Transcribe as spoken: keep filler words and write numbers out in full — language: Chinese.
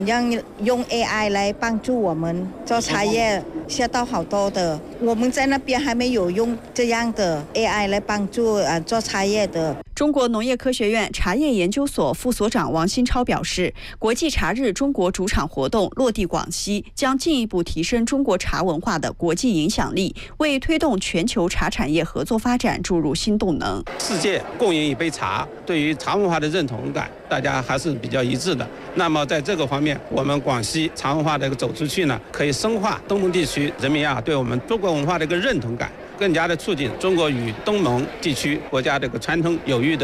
让用 A I 来帮助我们做茶叶，学到好多的。我们在那边还没有用这样的 A I 来帮助呃做茶叶的。 中国农业科学院茶叶研究所副所长王新超表示，国际茶日中国主场活动落地广西，将进一步提升中国茶文化的国际影响力，为推动全球茶产业合作发展注入新动能。 世界共饮一杯茶，对于茶文化的认同感，大家还是比较一致的。那么在这个方面，我们广西茶文化的一个走出去呢，可以深化东盟地区人民啊对我们中国文化的一个认同感，更加的促进中国与东盟地区国家这个传统友谊的